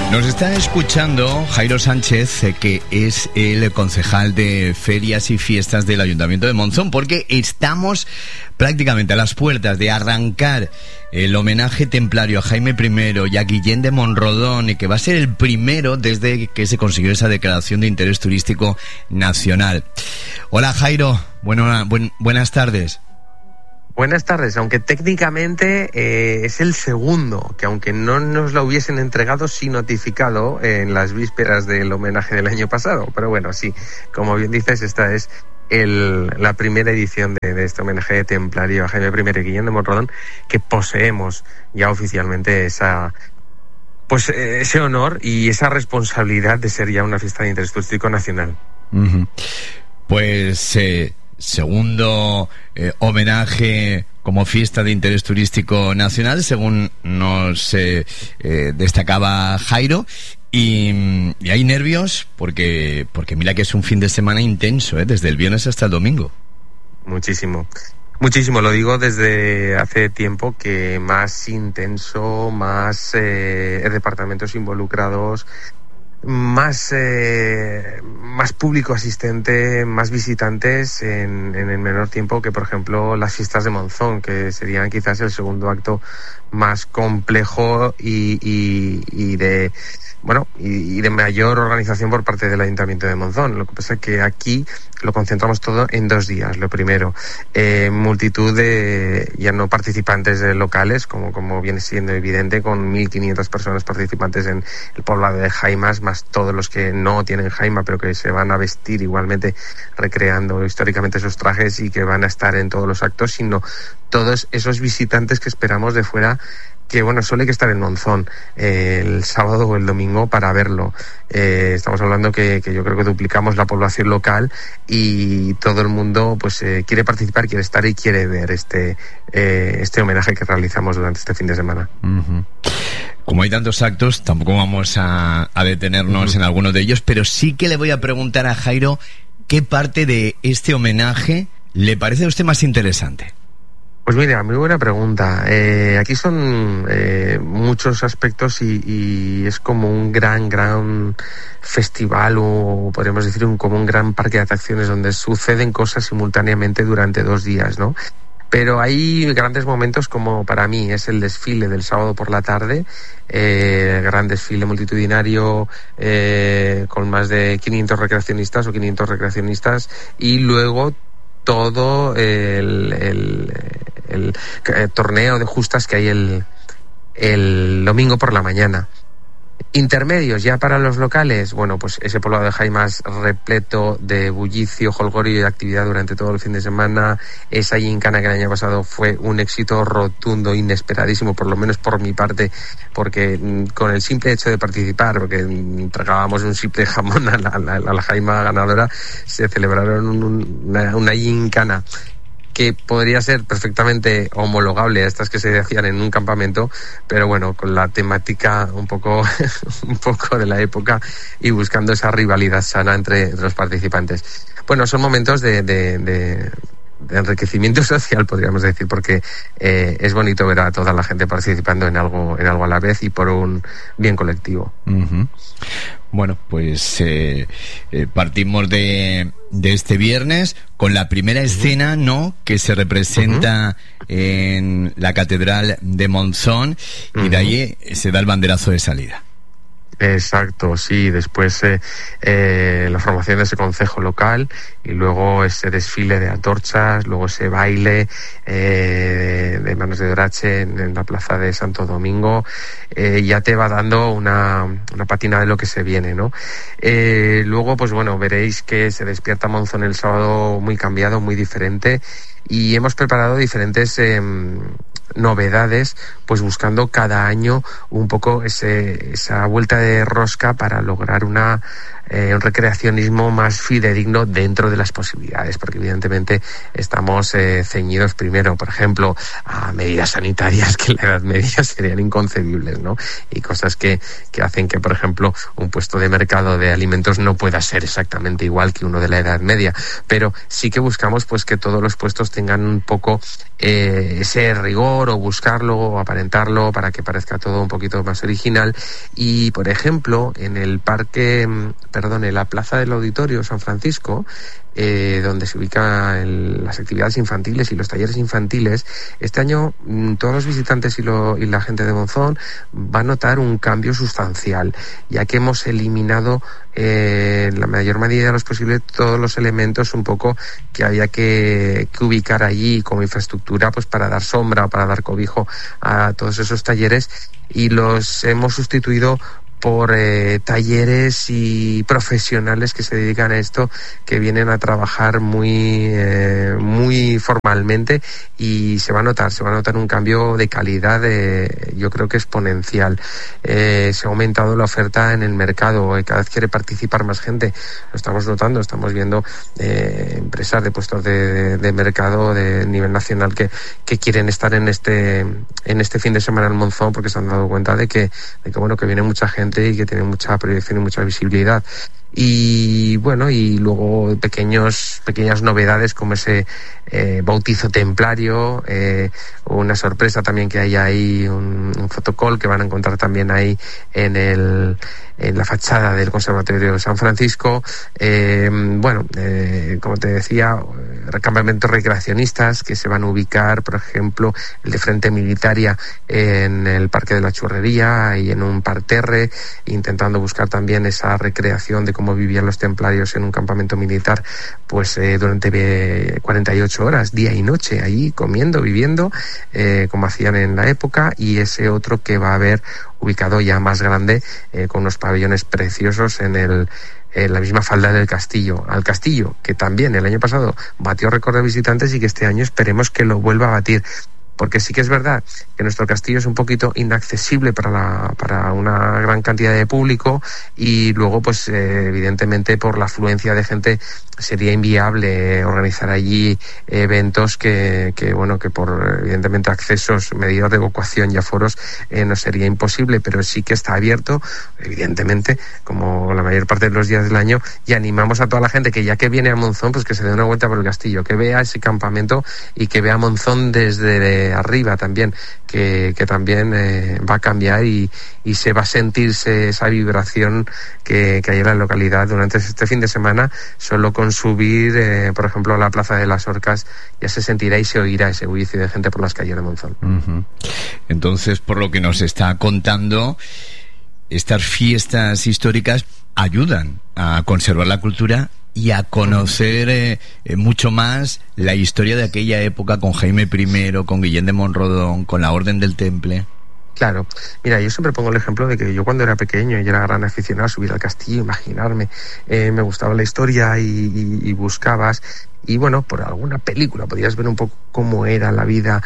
Nos está escuchando Jairo Sánchez, que es el concejal de Ferias y Fiestas del Ayuntamiento de Monzón, porque estamos prácticamente a las puertas de arrancar el homenaje templario a Jaime I y a Guillén de Monrodón, y que va a ser el primero desde que se consiguió esa declaración de interés turístico nacional. Hola Jairo, buenas tardes. Buenas tardes, aunque técnicamente es el segundo, que aunque no nos lo hubiesen entregado, sí notificado en las vísperas del homenaje del año pasado. Pero bueno, sí, como bien dices, esta es la primera edición de este homenaje templario a Jaime I y Guillén de Monrodón, que poseemos ya oficialmente ese honor y esa responsabilidad de ser ya una fiesta de interés turístico nacional. Uh-huh. Pues segundo homenaje como fiesta de interés turístico nacional, según nos destacaba Jairo, y hay nervios porque mira que es un fin de semana intenso, desde el viernes hasta el domingo. Muchísimo, lo digo desde hace tiempo, que más intenso, más departamentos involucrados, más público asistente, más visitantes en el menor tiempo que, por ejemplo, las fiestas de Monzón, que serían quizás el segundo acto más complejo y de mayor organización por parte del Ayuntamiento de Monzón. Lo que pasa es que aquí lo concentramos todo en 2 días. Lo primero, multitud de ya no participantes locales, como viene siendo evidente, con 1.500 personas participantes en el poblado de Jaimas, más todos los que no tienen Jaima, pero que se van a vestir igualmente recreando históricamente esos trajes y que van a estar en todos los actos, sino todos esos visitantes que esperamos de fuera, que solo hay que estar en Monzón el sábado o el domingo para verlo. Estamos hablando que yo creo que duplicamos la población local y todo el mundo quiere participar, quiere estar y quiere ver este homenaje que realizamos durante este fin de semana. Uh-huh. Como hay tantos actos, tampoco vamos a detenernos en algunos de ellos, pero sí que le voy a preguntar a Jairo qué parte de este homenaje le parece a usted más interesante. Pues mira, muy buena pregunta. Aquí son muchos aspectos y es como un gran festival, o podríamos decir como un gran parque de atracciones donde suceden cosas simultáneamente durante 2 días, ¿no? Pero hay grandes momentos, como para mí es el desfile del sábado por la tarde, gran desfile multitudinario con más de 500 recreacionistas, y luego todo el torneo de justas que hay el domingo por la mañana. Intermedios ya para los locales, ese poblado de Jaimas repleto de bullicio, jolgorio y de actividad durante todo el fin de semana. Esa gincana que el año pasado fue un éxito rotundo, inesperadísimo, por lo menos por mi parte, porque con el simple hecho de participar, porque tragábamos un simple jamón a la Jaima ganadora, se celebraron una gincana que podría ser perfectamente homologable a estas que se hacían en un campamento, pero con la temática un poco de la época y buscando esa rivalidad sana entre los participantes. Son momentos de enriquecimiento social, podríamos decir, porque es bonito ver a toda la gente participando en algo a la vez y por un bien colectivo. Uh-huh. Partimos de este viernes con la primera escena, ¿no?, que se representa en la Catedral de Monzón, y de ahí se da el banderazo de salida. Exacto, sí. Después la formación de ese concejo local y luego ese desfile de antorchas, luego ese baile de Manos de Dorache en la plaza de Santo Domingo, ya te va dando una patina de lo que se viene, ¿no? Luego, veréis que se despierta Monzón el sábado muy cambiado, muy diferente, y hemos preparado diferentes novedades, buscando cada año un poco esa vuelta de rosca para lograr una un recreacionismo más fidedigno dentro de las posibilidades, porque evidentemente estamos ceñidos primero, por ejemplo, a medidas sanitarias que en la Edad Media serían inconcebibles, ¿no? Y cosas que hacen que, por ejemplo, un puesto de mercado de alimentos no pueda ser exactamente igual que uno de la Edad Media, pero sí que buscamos pues que todos los puestos tengan un poco ese rigor, o buscarlo o aparentarlo para que parezca todo un poquito más original. Y por ejemplo, en el en la plaza del Auditorio San Francisco, donde se ubican las actividades infantiles y los talleres infantiles, este año todos los visitantes y la gente de Monzón va a notar un cambio sustancial, ya que hemos eliminado en la mayor medida de los posibles todos los elementos un poco que había que ubicar allí como infraestructura, pues para dar sombra o para dar cobijo a todos esos talleres, y los hemos sustituido por talleres y profesionales que se dedican a esto, que vienen a trabajar muy formalmente, y se va a notar un cambio de calidad, yo creo que exponencial. Se ha aumentado la oferta en el mercado, cada vez quiere participar más gente, lo estamos notando, estamos viendo empresas de puestos de mercado de nivel nacional que quieren estar en este fin de semana en Monzón, porque se han dado cuenta de que viene mucha gente y que tiene mucha proyección y mucha visibilidad. Y bueno, y luego pequeñas novedades como ese bautizo templario, una sorpresa también que hay ahí, un fotocall que van a encontrar también ahí en la fachada del Conservatorio de San Francisco. Como te decía, campamentos recreacionistas que se van a ubicar, por ejemplo, el de Frente Militaria en el Parque de la Churrería y en un parterre, intentando buscar también esa recreación de cómo vivían los templarios en un campamento militar, pues durante 48 horas, día y noche, ahí comiendo, viviendo, como hacían en la época. Y ese otro que va a haber ubicado ya más grande, con unos pabellones preciosos en la misma falda del castillo, al castillo, que también el año pasado batió récord de visitantes y que este año esperemos que lo vuelva a batir. Porque sí que es verdad que nuestro castillo es un poquito inaccesible para una gran cantidad de público, y luego pues evidentemente por la afluencia de gente sería inviable organizar allí eventos que por evidentemente accesos, medidas de evacuación y aforos nos sería imposible, pero sí que está abierto evidentemente como la mayor parte de los días del año, y animamos a toda la gente que ya que viene a Monzón pues que se dé una vuelta por el castillo, que vea ese campamento y que vea Monzón desde arriba también, que también va a cambiar y se va a sentirse esa vibración que hay en la localidad durante este fin de semana. Solo con subir, por ejemplo, a la Plaza de las Orcas ya se sentirá y se oirá ese bullicio de gente por las calles de Monzón. Uh-huh. Entonces, por lo que nos está contando, estas fiestas históricas ayudan a conservar la cultura y a conocer mucho más la historia de aquella época, con Jaime I, con Guillén de Monrodón, con la Orden del Temple. Claro, mira, yo siempre pongo el ejemplo de que yo cuando era pequeño y era gran aficionado a subir al castillo, imaginarme, me gustaba la historia y buscabas, y bueno, por alguna película podías ver un poco cómo era la vida,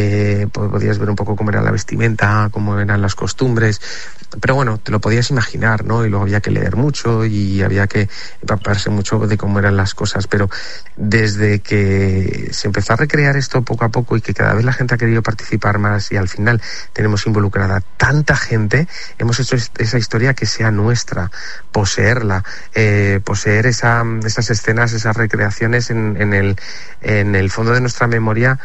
podías ver un poco cómo era la vestimenta, cómo eran las costumbres, pero bueno, te lo podías imaginar, ¿no? Y luego había que leer mucho y había que empaparse mucho de cómo eran las cosas, pero desde que se empezó a recrear esto poco a poco y que cada vez la gente ha querido participar más y al final tenemos involucrada tanta gente, hemos hecho esa historia que sea nuestra, poseerla, poseer esas escenas, esas recreaciones en el fondo de nuestra memoria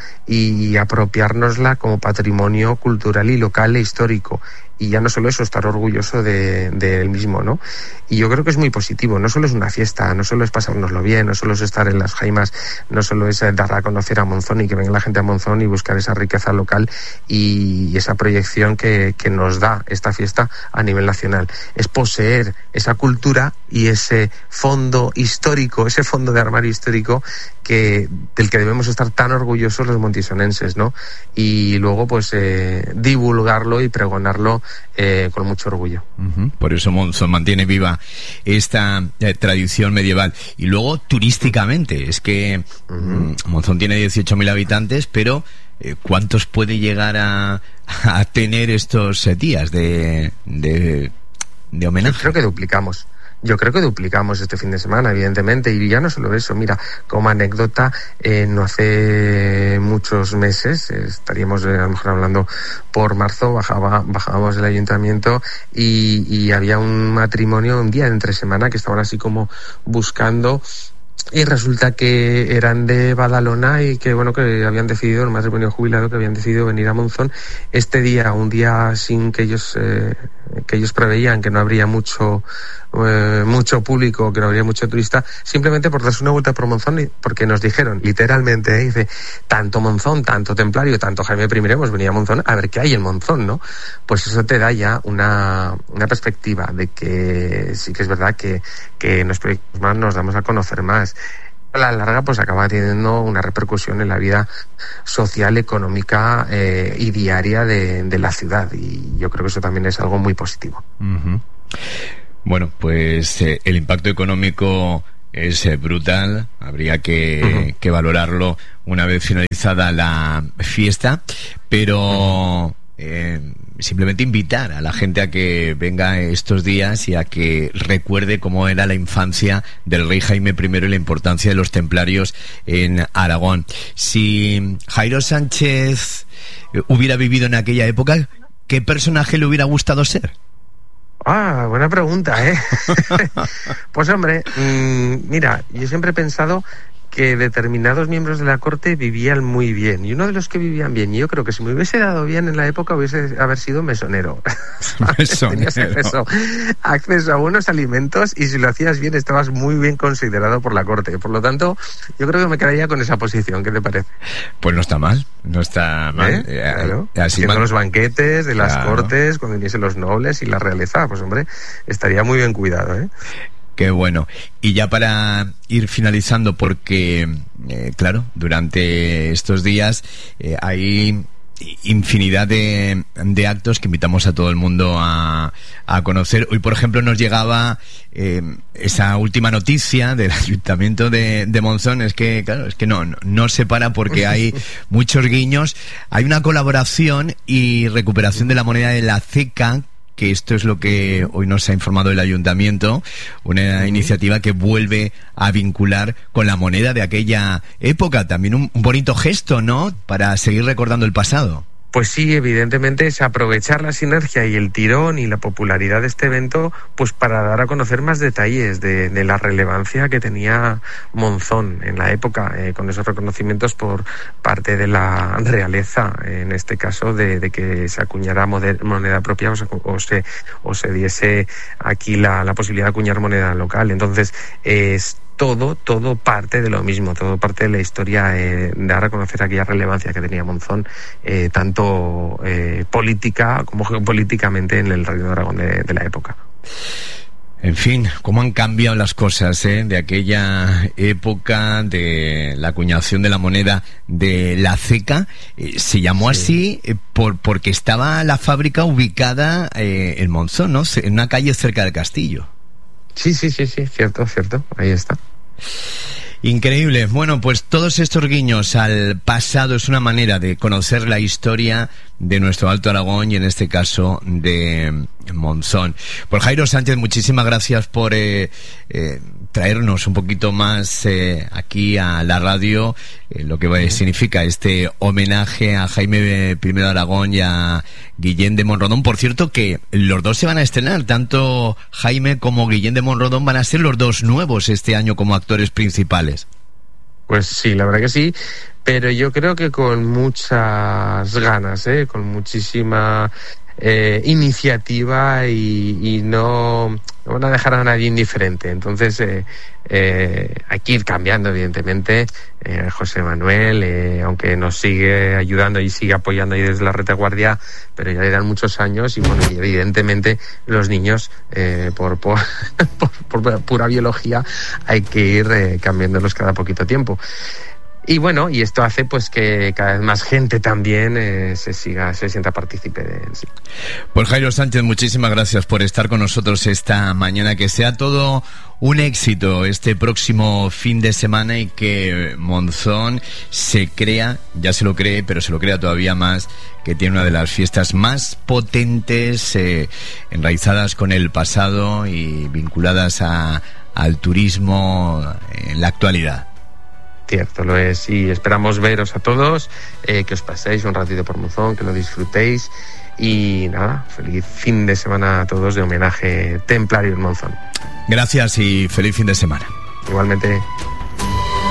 y apropiárnosla como patrimonio cultural y local e histórico. Y ya no solo eso, estar orgulloso de él mismo, ¿no? Y yo creo que es muy positivo, no solo es una fiesta, no solo es pasárnoslo bien, no solo es estar en las jaimas, no solo es dar a conocer a Monzón y que venga la gente a Monzón y buscar esa riqueza local y esa proyección que nos da esta fiesta a nivel nacional. Es poseer esa cultura y ese fondo histórico, ese fondo de armario histórico del que debemos estar tan orgullosos los montisonenses, ¿no? Y luego pues divulgarlo y pregonarlo con mucho orgullo. Uh-huh. Por eso Monzón mantiene viva esta tradición medieval. Y luego turísticamente, es que Monzón tiene 18.000 habitantes, pero ¿cuántos puede llegar a tener estos días de homenaje? Yo creo que duplicamos. yo creo que duplicamos este fin de semana, evidentemente, y ya no solo eso, mira, como anécdota, no hace muchos meses, estaríamos a lo mejor hablando por marzo, bajábamos del ayuntamiento y había un matrimonio un día de entre semana que estaban así como buscando. Y resulta que eran de Badalona y que bueno, que habían decidido, el matrimonio jubilado, que habían decidido venir a Monzón este día, un día sin que ellos preveían que no habría mucho público, que no habría mucho turista, simplemente por darse una vuelta por Monzón, porque nos dijeron literalmente, dice, tanto Monzón, tanto Templario, tanto Jaime I hemos venido a Monzón a ver qué hay en Monzón, ¿no? Pues eso te da ya una perspectiva de que sí que es verdad que en los proyectos más nos damos a conocer más. A la larga pues acaba teniendo una repercusión en la vida social, económica y diaria de la ciudad, y yo creo que eso también es algo muy positivo. Uh-huh. Bueno, pues el impacto económico es brutal, habría que valorarlo una vez finalizada la fiesta, pero simplemente invitar a la gente a que venga estos días y a que recuerde cómo era la infancia del rey Jaime I y la importancia de los templarios en Aragón. Si Jairo Sánchez hubiera vivido en aquella época, ¿qué personaje le hubiera gustado ser? Buena pregunta, Pues hombre, mira, yo siempre he pensado que determinados miembros de la corte vivían muy bien, y uno de los que vivían bien, y yo creo que si me hubiese dado bien en la época hubiese haber sido mesonero. Tenías acceso a buenos alimentos, y si lo hacías bien estabas muy bien considerado por la corte. Por lo tanto, yo creo que me quedaría con esa posición. ¿Qué te parece? Pues no está mal, Claro. Haciendo los banquetes de las cortes, cuando viniesen los nobles y la realeza, pues hombre, estaría muy bien cuidado, Qué bueno. Y ya para ir finalizando, porque, claro, durante estos días hay infinidad de actos que invitamos a todo el mundo a conocer. Hoy, por ejemplo, nos llegaba esa última noticia del Ayuntamiento de Monzón. Es que, claro, no se para porque hay muchos guiños. Hay una colaboración y recuperación de la moneda de la ceca, que esto es lo que hoy nos ha informado el Ayuntamiento, una iniciativa que vuelve a vincular con la moneda de aquella época. También un bonito gesto, ¿no?, para seguir recordando el pasado. Pues sí, evidentemente es aprovechar la sinergia y el tirón y la popularidad de este evento, pues para dar a conocer más detalles de la relevancia que tenía Monzón en la época, con esos reconocimientos por parte de la realeza, en este caso de que se acuñara moneda propia o se diese aquí la posibilidad de acuñar moneda local. Entonces es todo parte de lo mismo, todo parte de la historia, de dar a conocer aquella relevancia que tenía Monzón, tanto política como geopolíticamente en el Reino de Aragón de la época. En fin, cómo han cambiado las cosas, de aquella época de la acuñación de la moneda de la ceca. Se llamó así porque estaba la fábrica ubicada en Monzón, ¿no?, en una calle cerca del castillo. Sí, cierto, ahí está. Increíble. Bueno, pues todos estos guiños al pasado es una manera de conocer la historia de nuestro Alto Aragón y en este caso de Monzón. Por Jairo Sánchez, muchísimas gracias por traernos un poquito más aquí a la radio lo que significa este homenaje a Jaime I de Aragón y a Guillén de Monrodón. Por cierto, que los dos se van a estrenar, tanto Jaime como Guillén de Monrodón van a ser los dos nuevos este año como actores principales. Pues sí, la verdad que sí, pero yo creo que con muchas ganas, con muchísima iniciativa y no van a dejar a nadie indiferente. Entonces hay que ir cambiando, evidentemente. José Manuel, aunque nos sigue ayudando y sigue apoyando ahí desde la retaguardia, pero ya le dan muchos años y bueno, y evidentemente los niños por pura biología hay que ir cambiándolos cada poquito tiempo. Y bueno, y esto hace pues que cada vez más gente también se sienta partícipe de él. Sí. Pues Jairo Sánchez, muchísimas gracias por estar con nosotros esta mañana. Que sea todo un éxito este próximo fin de semana y que Monzón se crea, ya se lo cree, pero se lo crea todavía más, que tiene una de las fiestas más potentes, enraizadas con el pasado y vinculadas al turismo en la actualidad. Cierto, lo es. Y esperamos veros a todos, que os paséis un ratito por Monzón, que lo disfrutéis. Y nada, feliz fin de semana a todos de homenaje templario en Monzón. Gracias y feliz fin de semana. Igualmente.